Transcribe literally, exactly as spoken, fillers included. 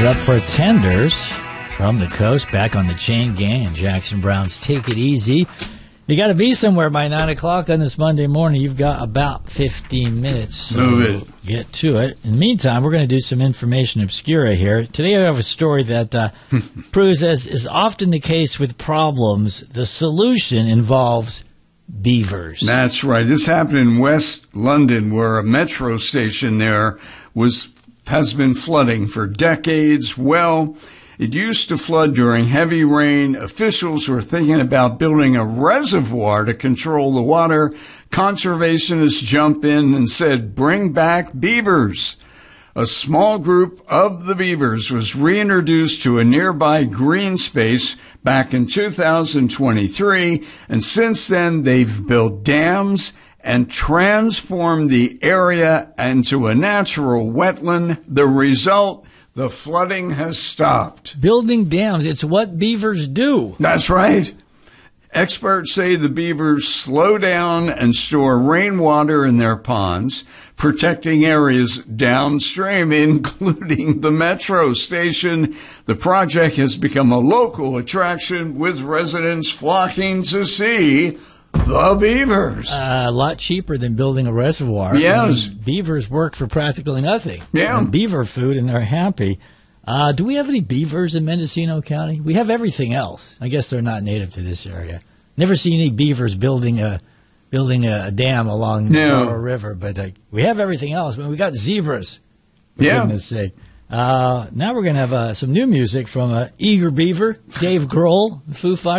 The Pretenders from the coast, back on the chain gang, and Jackson Brown's Take It Easy. You got to be somewhere by nine o'clock on this Monday morning. You've got about fifteen minutes. So Move it. Get to it. In the meantime, we're going to do some information obscura here. Today I have a story that uh, proves, as is often the case with problems, the solution involves beavers. That's right. This happened in West London, where a metro station there was has been flooding for decades. Well, it used to flood during heavy rain. Officials were thinking about building a reservoir to control the water. Conservationists jumped in and said, bring back beavers. A small group of the beavers was reintroduced to a nearby green space back in two thousand twenty-three, and since then they've built dams and transformed the area into a natural wetland. The result, the flooding has stopped. Building dams, it's what beavers do. That's right. Experts say the beavers slow down and store rainwater in their ponds, protecting areas downstream, including the metro station. The project has become a local attraction, with residents flocking to see the beavers. Uh, a lot cheaper than building a reservoir. Yes. I mean, beavers work for practically nothing. Yeah. And beaver food, and they're happy. Uh, do we have any beavers in Mendocino County? We have everything else. I guess they're not native to this area. Never seen any beavers building a building a dam along the No. Laurel River, but uh, we have everything else. I mean, we got zebras, for Yeah. goodness sake. Uh, now we're going to have uh, some new music from uh, Eager Beaver, Dave Grohl, Foo Fighters.